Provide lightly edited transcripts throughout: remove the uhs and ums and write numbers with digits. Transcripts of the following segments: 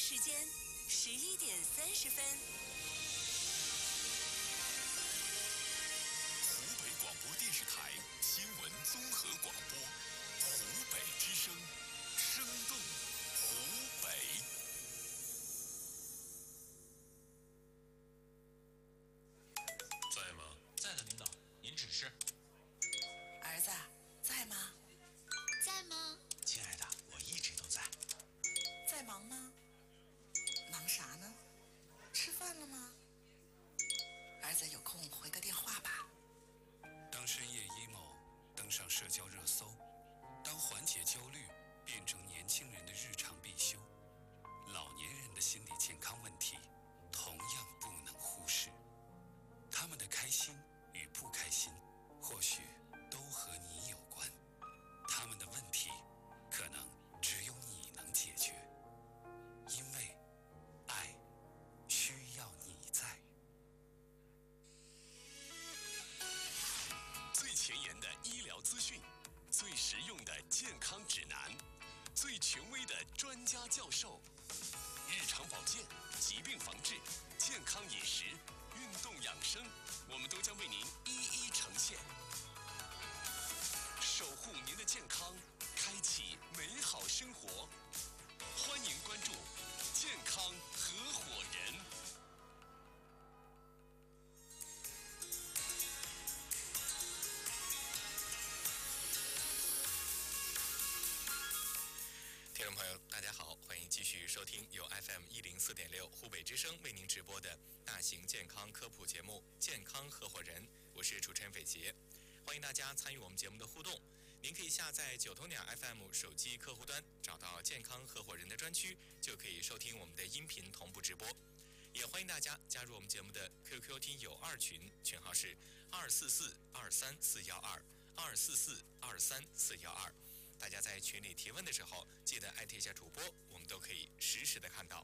时间11:30。 湖北广播电视台新闻综合广播，湖北之声，生动湖北。 在吗？ 在的，领导，您指示。 儿子，在吗？ 在吗？ 亲爱的，我一直都在。 在忙吗？忙啥呢？吃饭了吗？儿子有空回个电话吧。 当深夜 emo 登上社交热搜，当缓解焦虑变成年轻人的日常必修，老年人的心理健康问题同样不能忽视。他们的开心与不开心，或许都和你有关。他们的问题，可能只有你能解决。因为爱需要你在。最前沿的医疗资讯，最实用的健康指南，最权威的专家教授，日常保健、疾病防治、健康饮食、运动养生，我们都将为您一一呈现，守护您的健康，开启美好生活。欢迎关注健康合伙人。 听众朋友，大家好，欢迎继续收听由 FM104.6 湖北之声为您直播的大型健康科普节目《健康合伙人》，我是主持人伟杰，欢迎大家参与我们节目的互动。您可以下载9头鸟 FM 手机客户端，找到健康合伙人的专区，就可以收听我们的音频同步直播。也欢迎大家加入我们节目的 QQ 听友2群，群号是244-23412，244-23412。大家在群里提问的时候，记得艾特一下主播，我们都可以实时的看到。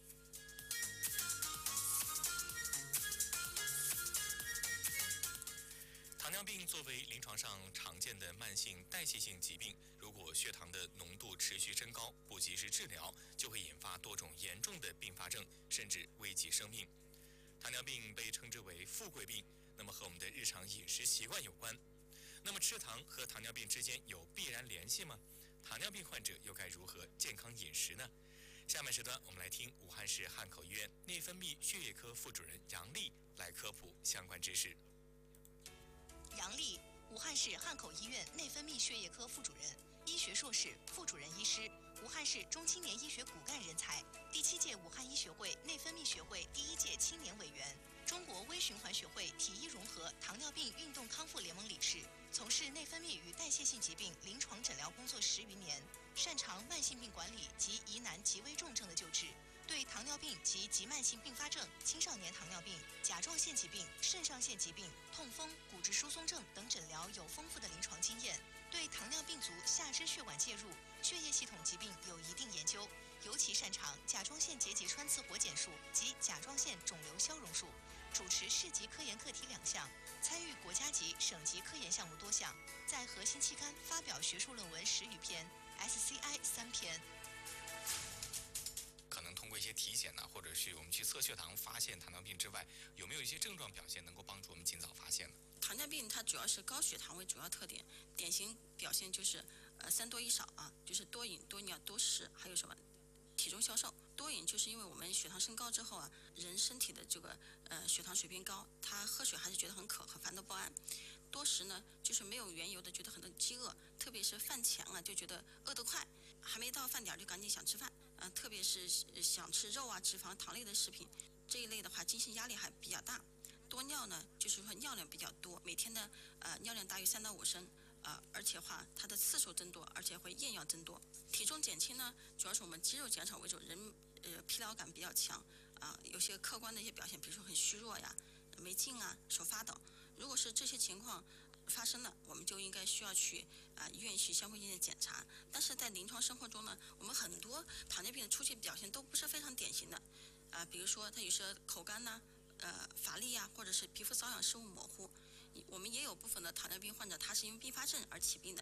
糖尿病作为临床上常见的慢性代谢性疾病，如果血糖的浓度持续升高，不及时治疗，就会引发多种严重的并发症，甚至危及生命。糖尿病被称之为富贵病，那么和我们的日常饮食习惯有关。那么吃糖和糖尿病之间有必然联系吗？糖尿病患者又该如何健康饮食呢？下面时段我们来听武汉市汉口医院内分泌血液科副主任杨丽来科普相关知识。 杨丽，武汉市汉口医院内分泌血液科副主任，医学硕士、副主任医师，武汉市中青年医学骨干人才，第7届武汉医学会内分泌学会第1届青年委员，中国微循环学会体医融合糖尿病运动康复联盟理事，从事内分泌与代谢性疾病临床诊疗工作10余年，擅长慢性病管理及疑难及危重症的救治。对糖尿病及急慢性并发症、青少年糖尿病、甲状腺疾病、肾上腺疾病、痛风、骨质疏松症等诊疗有丰富的临床经验，对糖尿病足下肢血管介入、血液系统疾病有一定研究，尤其擅长甲状腺结节穿刺活检术及甲状腺肿瘤消融术，主持市级科研课题2项，参与国家级、省级科研项目多项，在核心期刊发表学术论文10余篇 ，SCI 3篇。 可能通过一些体检呢，或者是我们去测血糖发现糖尿病之外，有没有一些症状表现能够帮助我们尽早发现呢？ 糖尿病它主要是高血糖为主要特点，典型表现就是3多1少啊，就是多饮、多尿、多食，还有什么体重消瘦。多饮就是因为我们血糖升高之后啊，人身体的这个血糖水平高，他喝水还是觉得很渴、很烦躁不安。多食呢，就是没有缘由的觉得很饥饿，特别是饭前啊就觉得饿得快，还没到饭点就赶紧想吃饭，特别是想吃肉啊、脂肪、糖类的食品，这一类的话精神压力还比较大。多尿呢，就是说尿量比较多，每天的尿量大于3到5升，而且话它的次数增多，而且会厌药增多。体重减轻呢，主要是我们肌肉减少为主，人疲劳感比较强有些客观的一些表现，比如说很虚弱呀、没劲啊、手发抖。如果是这些情况发生了，我们就应该需要去医院去相关性的检查。但是在临床生活中呢，我们很多糖尿病的初期表现都不是非常典型的比如说它有些口干呐、乏力啊，或者是皮肤瘙痒、视物模糊。我们也有部分的糖尿病患者，他是因为并发症而起病的，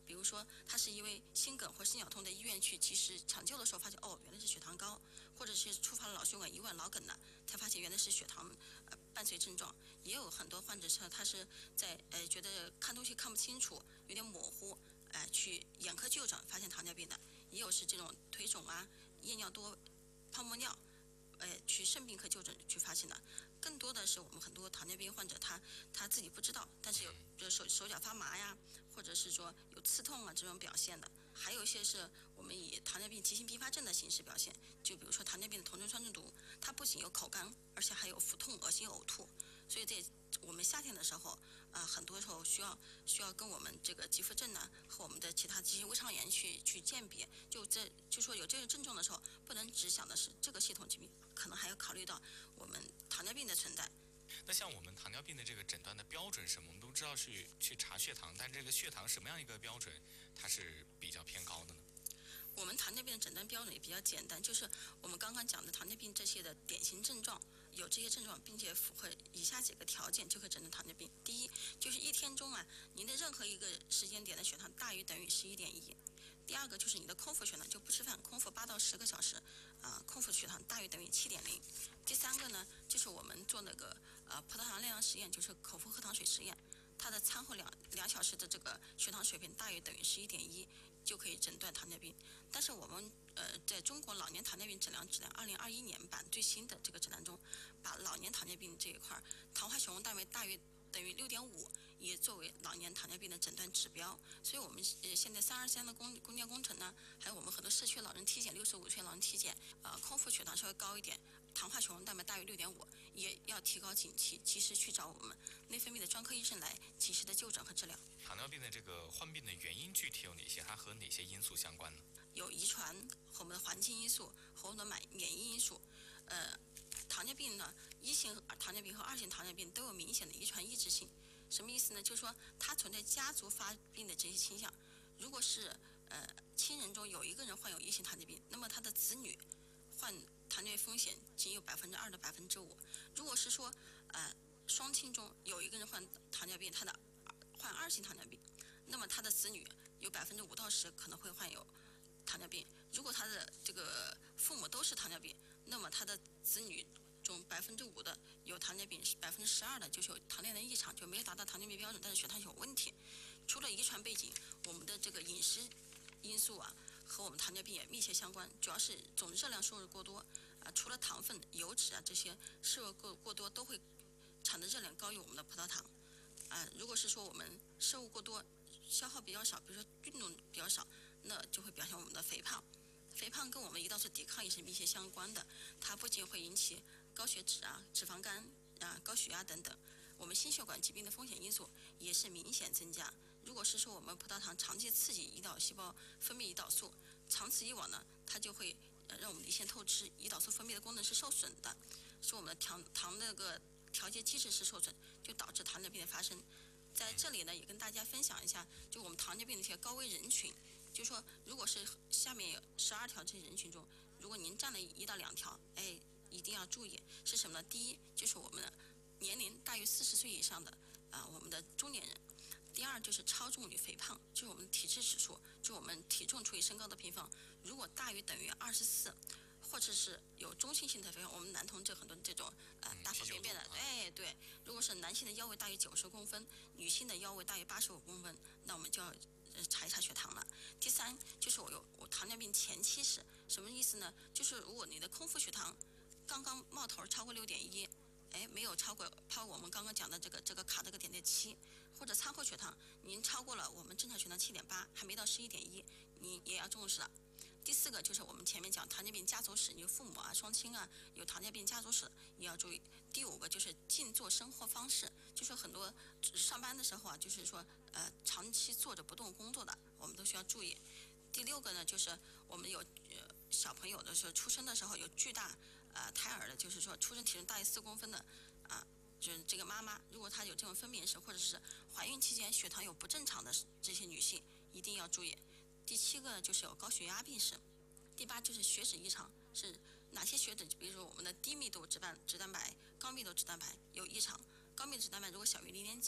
比如说他是因为心梗或心绞痛的医院去及时抢救的时候，发现原来是血糖高，或者是触发了脑血管意外脑梗了，才发现原来是血糖伴随症状。也有很多患者他是在觉得看东西看不清楚，有点模糊，去眼科就诊发现糖尿病的，也有是这种腿肿啊、夜尿多、泡沫尿，去肾病科就诊去发现的。更多的是我们很多糖尿病患者他自己不知道，但是有手脚发麻呀，或者是说有刺痛啊这种表现的。还有一些是我们以糖尿病急性并发症的形式表现，就比如说糖尿病的酮症酸中毒，它不仅有口干，而且还有腹痛、恶心、呕吐。所以在我们夏天的时候，很多时候需要跟我们这个急腹症呢和我们的其他急性胃肠炎去鉴别。就说有这个症状的时候，不能只想的是这个系统疾病，可能还要考虑到我们糖尿病的存在。 那像我们糖尿病的这个诊断的标准是什么？我们都知道是去查血糖，但这个血糖什么样一个标准，它是比较偏高的呢？ 我们糖尿病的诊断标准也比较简单，就是我们刚刚讲的糖尿病这些的典型症状，有这些症状，并且符合以下几个条件，就可以诊断糖尿病。第一，就是一天中您的任何一个时间点的血糖大于等于11.1。第二个就是你的空腹血糖，就不吃饭，空腹8到10个小时，空腹血糖大于等于7.0。第三个呢，就是我们做那个葡萄糖耐量实验，就是口服喝糖水实验，它的餐后2小时的这个血糖水平大于等于11.1，就可以诊断糖尿病。但是我们在中国老年糖尿病诊疗指南2021年版最新的这个指南中，把老年糖尿病这一块糖化血红蛋白大于等于6.5也作为老年糖尿病的诊断指标。所以我们现在323的公建工程呢，还有我们很多社区老人体检，65岁老人体检，空腹血糖稍微高一点，糖化血红蛋白大于6.5，也要提高警惕，及时去找我们内分泌的专科医生来及时的就诊和治疗。 糖尿病的这个患病的原因具体有哪些？它和哪些因素相关呢？ 有遗传和我们的环境因素和我们的免疫因素。糖尿病呢，1型糖尿病和2型糖尿病都有明显的遗传抑制性。什么意思呢？就是说它存在家族发病的这些倾向。如果是亲人中有一个人患有1型糖尿病，那么他的子女患糖尿病风险仅有2%到5%。如果是说双亲中有一个人患糖尿病，他的患2型糖尿病，那么他的子女有5%到10%可能会患有糖尿病。如果他的这个父母都是糖尿病，那么他的子女中5%的有糖尿病，12%的就是有糖链的异常，就没有达到糖尿病标准，但是血糖有问题。除了遗传背景，我们的这个饮食因素和我们糖尿病也密切相关，主要是总热量摄入过多除了糖分、油脂这些摄入过多，都会产的热量高于我们的葡萄糖如果是说我们摄入过多，消耗比较少，比如说运动比较少，那就会表现我们的肥胖。肥胖跟我们胰岛素抵抗也是密切相关的，它不仅会引起高血脂脂肪肝高血压等等，我们心血管疾病的风险因素也是明显增加。如果是说我们葡萄糖长期刺激胰岛细胞分泌胰岛素，长此以往呢，它就会让我们胰腺透支，胰岛素分泌的功能是受损的，使我们的糖那个调节机制是受损，就导致糖尿病的发生。在这里呢，也跟大家分享一下，就我们糖尿病的一些高危人群，就说如果是下面有12条这些人群中，如果您占了1到2条，一定要注意是什么呢？第一，就是我们年龄大于40岁以上的我们的中年人。第二就是超重与肥胖，就是我们体质指数，就是我们体重除以身高的平方，如果大于等于24，或者是有中性性的肥胖，我们男同志很多这种大小便便的，对，如果是男性的腰围大于90公分，女性的腰围大于85公分，那我们就要查一查血糖了。第三就是我糖尿病前期史，什么意思呢？就是如果你的空腹血糖刚刚冒头超过6.1，没有超过我们刚刚讲的这个卡这个点在7，或者餐后血糖您超过了我们正常血糖7.8，还没到11.1，你也要重视了。第4个就是我们前面讲糖尿病家族史，你父母双亲有糖尿病家族史也要注意。第5个就是静坐生活方式，就是很多上班的时候就是说长期坐着不动工作的，我们都需要注意。第6个呢，就是我们有小朋友的时候出生的时候有巨大胎儿的，就是说出生体重大于4公分的就是这个妈妈，如果她有这种分娩史或者是怀孕期间血糖有不正常的这些女性一定要注意。第7个就是有高血压病史。第8就是血脂异常，是哪些血脂？比如说我们的低密度脂蛋白、高密度脂蛋白有异常，高密度脂蛋白如果小于0.9，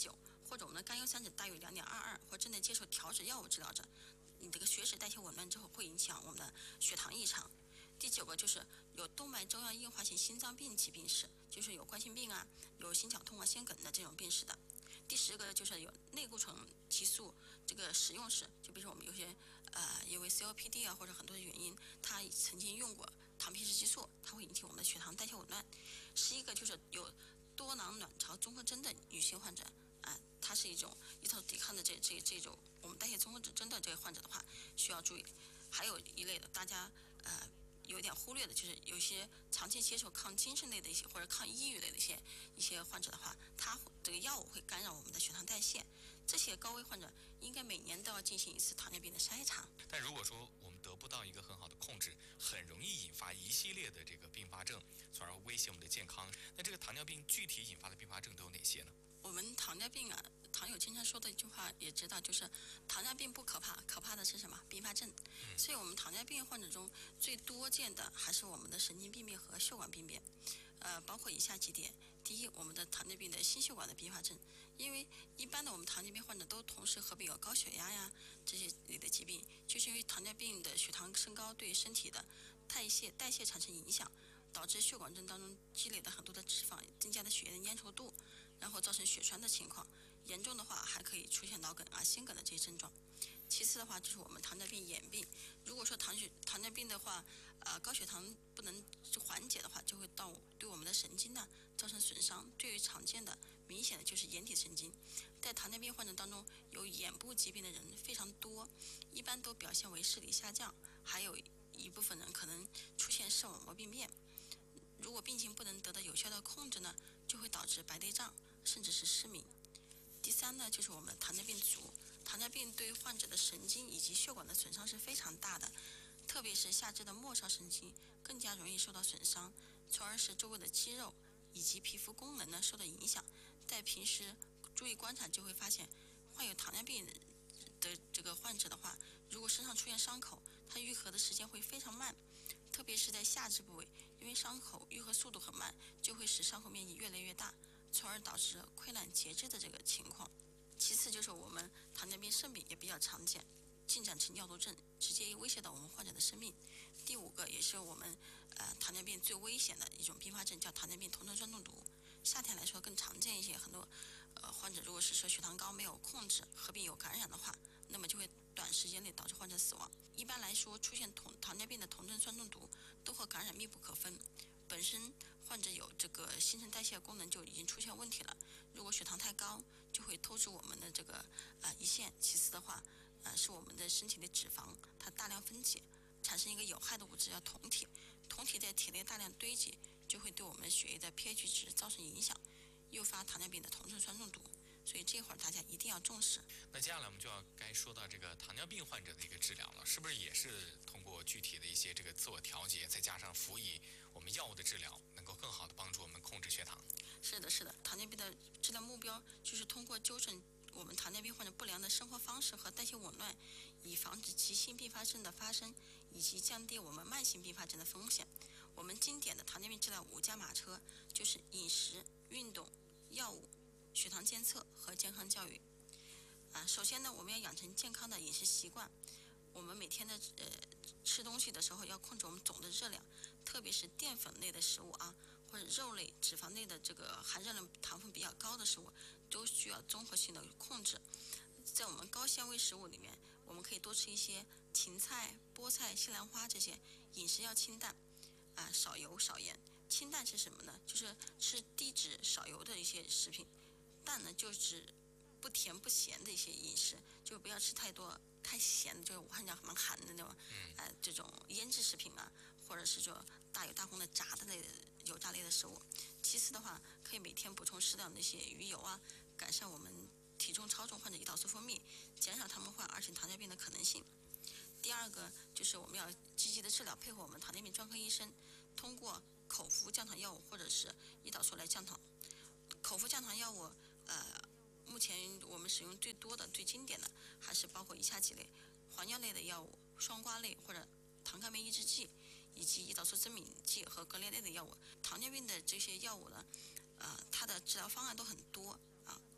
或者我们的甘油三酯大于2.22，或正在接受调脂药物治疗者，你这个血脂代谢紊乱之后会影响我们的血糖异常。第9个就是有动脉粥样硬化性心脏病疾病史，就是有冠心病啊，有心绞痛啊、心梗的这种病史的。第10个就是有类固醇激素这个使用史，就比如说我们有些因为 COPD 啊或者很多的原因，他曾经用过糖皮质激素，它会引起我们的血糖代谢紊乱。11个就是有多囊卵巢综合征的女性患者它是一种胰岛抵抗的这种我们代谢综合征的这个患者的话需要注意。还有一类的大家有点忽略的，就是有些长期接受抗精神类的一些或者抗抑郁类的一些患者的话，他这个药物会干扰我们的血糖代谢。这些高危患者应该每年都要进行一次糖尿病的筛查。 但如果说我们得不到一个很好的控制，很容易引发一系列的这个并发症，从而威胁我们的健康。那这个糖尿病具体引发的并发症都有哪些呢？ 我们糖尿病糖友经常说的一句话也知道，就是糖尿病不可怕，可怕的是什么？并发症。所以我们糖尿病患者中最多见的还是我们的神经病变和血管病变，包括以下几点。第一，我们的糖尿病的心血管的并发症，因为一般的我们糖尿病患者都同时合并有高血压呀这些类的疾病，就是因为糖尿病的血糖升高对身体的代谢产生影响，导致血管中当中积累了很多的脂肪，增加了血液的粘稠度，然后造成血栓的情况。严重的话还可以出现脑梗啊、心梗的这些症状。其次的话就是我们糖尿病眼病，如果说糖尿病的话，高血糖不能缓解的话，就会对我们的神经呢造成损伤。最常见的明显的就是眼底神经，在糖尿病患者当中有眼部疾病的人非常多，一般都表现为视力下降，还有一部分人可能出现视网膜病变。如果病情不能得到有效的控制呢，就会导致白内障甚至是失明。第3呢，就是我们糖尿病足。糖尿病对于患者的神经以及血管的损伤是非常大的，特别是下肢的末梢神经更加容易受到损伤，从而使周围的肌肉以及皮肤功能呢受到影响。在平时注意观察就会发现，患有糖尿病的这个患者的话，如果身上出现伤口，它愈合的时间会非常慢，特别是在下肢部位，因为伤口愈合速度很慢，就会使伤口面积越来越大，从而导致溃烂截肢的这个情况。其次就是我们糖尿病肾病也比较常见，进展成尿毒症，直接威胁到我们患者的生命。第5个也是我们糖尿病最危险的一种并发症，叫糖尿病酮醇酸中毒。夏天来说更常见一些，很多患者如果是说血糖高没有控制，合并有感染的话，那么就会短时间内导致患者死亡。一般来说，出现糖尿病的酮醇酸中毒都和感染密不可分，本身患者有这个新陈代谢功能就已经出现问题了，如果血糖太高，就会透支我们的这个胰腺。其次的话，是我们的身体的脂肪它大量分解，产生一个有害的物质叫酮体，酮体在体内大量堆积，就会对我们血液的 pH 值造成影响，诱发糖尿病的酮醇酸中毒。所以这会儿大家一定要重视。 那接下来我们就要该说到这个糖尿病患者的一个治疗了，是不是也是通过具体的一些这个自我调节，再加上辅以我们药物的治疗，能够更好的帮助我们控制血糖？ 是的，是的，糖尿病的治疗目标就是通过纠正我们糖尿病患者不良的生活方式和代谢紊乱，以防止急性并发症的发生，以及降低我们慢性并发症的风险。我们经典的糖尿病治疗5驾马车，就是饮食、运动、药物、血糖监测和健康教育。首先呢，我们要养成健康的饮食习惯。我们每天的吃东西的时候要控制我们总的热量，特别是淀粉类的食物或者肉类、脂肪类的这个含热量、糖分比较高的食物，都需要综合性的控制。在我们高纤维食物里面，我们可以多吃一些芹菜、菠菜、西兰花这些，饮食要清淡，少油少盐。清淡是什么呢？就是吃低脂少油的一些食品。淡呢，就是不甜不咸的一些饮食，就不要吃太多太咸的，就是武汉讲蛮寒的那种，这种腌制食品或者是说大油大红的炸的类的油炸类的食物。其次的话，可以每天补充适量的一些鱼油改善我们体重超重患者胰岛素分泌，减少他们患2型糖尿病的可能性。第2个就是我们要积极的治疗，配合我们糖尿病专科医生，通过口服降糖药物或者是胰岛素来降糖。口服降糖药物目前我们使用最多的最经典的还是包括以下几类：磺脲类的药物、双胍类或者糖苷酶抑制剂，以及胰岛素增敏剂和格列类的药物。糖尿病的这些药物呢，它的治疗方案都很多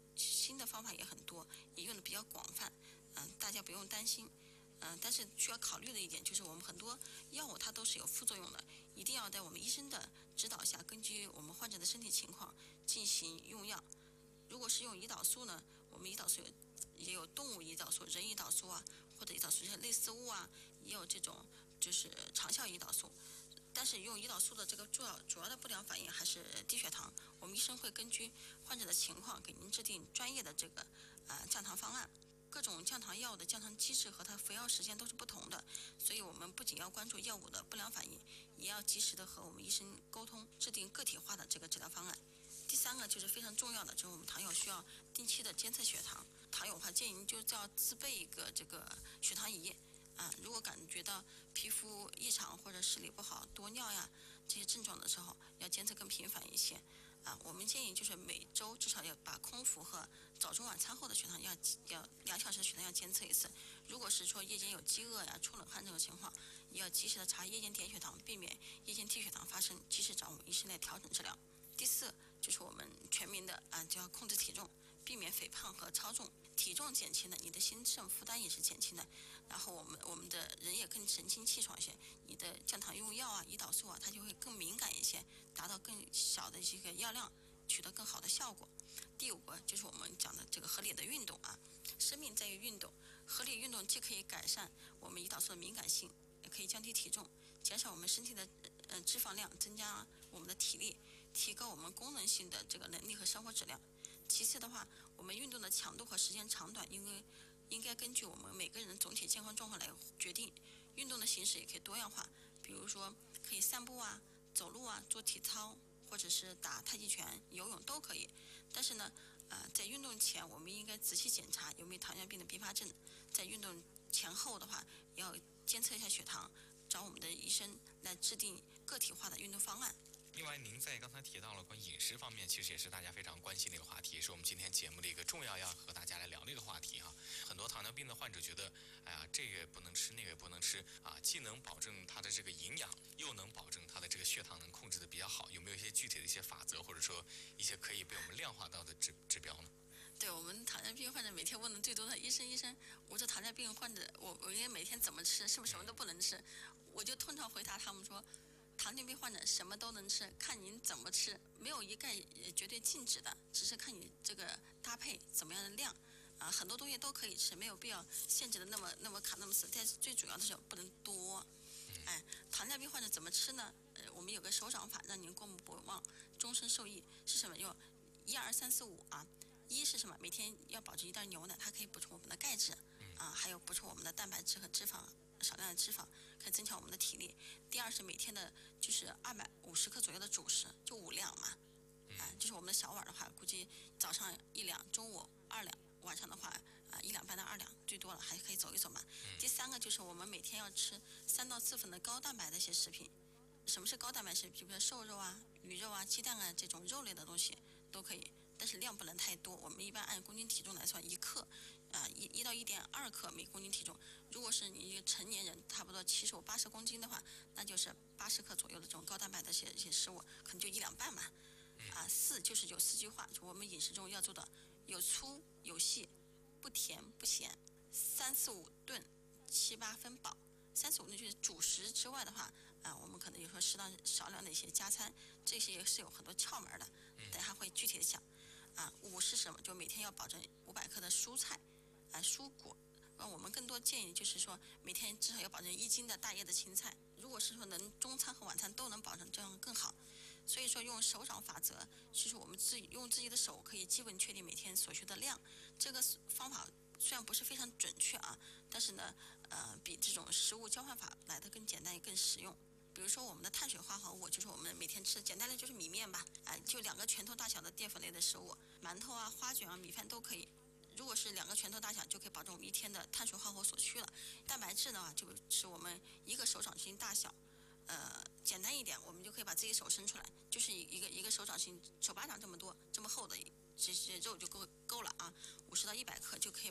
新的方法也很多，也用的比较广泛，大家不用担心。但是需要考虑的一点就是，我们很多药物它都是有副作用的，一定要在我们医生的指导下，根据我们患者的身体情况进行用药。如果是用胰岛素呢，我们胰岛素也有动物胰岛素、人胰岛素啊，或者胰岛素这些类似物啊，也有这种就是长效胰岛素。但是用胰岛素的这个主要的不良反应还是低血糖，我们医生会根据患者的情况给您制定专业的这个降糖方案。各种降糖药物的降糖机制和它服药时间都是不同的，所以我们不仅要关注药物的不良反应，也要及时的和我们医生沟通，制定个体化的这个治疗方案。第三个就是非常重要的，就是我们糖友需要定期的监测血糖。糖友的话，建议您就要自备一个这个血糖仪如果感觉到皮肤异常或者视力不好、多尿呀这些症状的时候，要监测更频繁一些。我们建议就是每周至少要把空腹和早中晚餐后的血糖要2小时的血糖要监测一次。如果是说夜间有饥饿呀、出冷汗这种情况，也要及时的查夜间点血糖，避免夜间低血糖发生，及时找我们医生来调整治疗。第四就是我们全民的就要控制体重，避免肥胖和超重。体重减轻了，你的心肾负担也是减轻的，然后我们的人也更神清气爽一些，你的降糖用药胰岛素它就会更敏感一些，达到更小的这个药量，取得更好的效果。第5个就是我们讲的这个合理的运动生命在于运动，合理运动既可以改善我们胰岛素的敏感性，也可以降低体重，减少我们身体的脂肪量，增加我们的体力，提高我们功能性的这个能力和生活质量。其次的话，我们运动的强度和时间长短应该根据我们每个人总体健康状况来决定。运动的形式也可以多样化，比如说可以散步走路做体操，或者是打太极拳、游泳都可以。但是呢，在运动前我们应该仔细检查有没有糖尿病的并发症，在运动前后的话也要监测一下血糖，找我们的医生来制定个体化的运动方案。 另外，您在刚才提到了关于饮食方面，其实也是大家非常关心的一个话题，也是我们今天节目的一个重要和大家来聊的一个话题很多糖尿病的患者觉得，这个不能吃，那个不能吃既能保证他的这个营养，又能保证他的这个血糖能控制的比较好。有没有一些具体的一些法则，或者说一些可以被我们量化到的指标呢？ 对，我们糖尿病患者每天问的最多的，医生，我这糖尿病患者，我应该每天怎么吃？是不是什么都不能吃？我就通常回答他们说，糖尿病患者什么都能吃，看您怎么吃，没有一概绝对禁止的，只是看你这个搭配怎么样的量很多东西都可以吃，没有必要限制的那么卡那么死，但是最主要的是不能多。糖尿病患者怎么吃呢？我们有个手掌法，让您过目不忘，终身受益。是什么？用1、2、3、4、51是什么？每天要保持1袋牛奶，它可以补充我们的钙质还有补充我们的蛋白质和脂肪，少量的脂肪可以增强我们的体力。第2是每天的就是250克左右的主食，就5两嘛就是我们的小碗的话，估计早上1两，中午2两，晚上的话1两半到2两，最多了还可以走一走嘛。第3个就是我们每天要吃3到4份的高蛋白的一些食品。什么是高蛋白食品？比如说瘦肉鱼肉鸡蛋这种肉类的东西都可以，但是量不能太多。我们一般按公斤体重来算，1克1到1.2克每公斤体重。如果是你一个成年人，差不多75、80公斤的话，那就是80克左右的这种高蛋白的一些食物，可能就1两半嘛。4就是有4句话，就我们饮食中要做的：有粗有细，不甜不咸，3、4、5顿，7、8分饱。3、4、5就是主食之外的话我们可能有时候适当少量的一些加餐，这些也是有很多窍门的，等下会具体的讲。5是什么？就每天要保证500克的蔬菜蔬果。我们更多建议就是说，每天至少要保证1斤的大叶的青菜。如果是说能中餐和晚餐都能保证，这样更好。所以说用手掌法则，就是我们用自己的手可以基本确定每天所需的量。这个方法虽然不是非常准确但是呢比这种食物交换法来得更简单也更实用。比如说我们的碳水化合物，就是我们每天吃，简单的就是米面吧就2个拳头大小的淀粉类的食物，馒头花卷米饭都可以。如果是2个拳头大小，就可以保证我们一天的碳水化合物所需了。蛋白质的话，就是我们1个手掌心大小，简单一点，我们就可以把自己手伸出来，就是一个手掌心，手巴掌这么多，这么厚的这些肉就够了50到100克就可以。